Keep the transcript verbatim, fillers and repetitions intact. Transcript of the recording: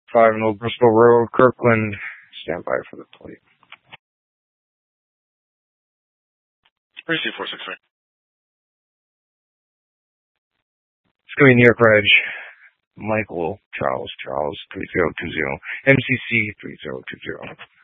five in Old Bristol Road, Kirkland. Stand by for the plate. Receive four six three. It's going to be New York Reg. Michael Charles Charles three zero two zero. M C C three zero two zero.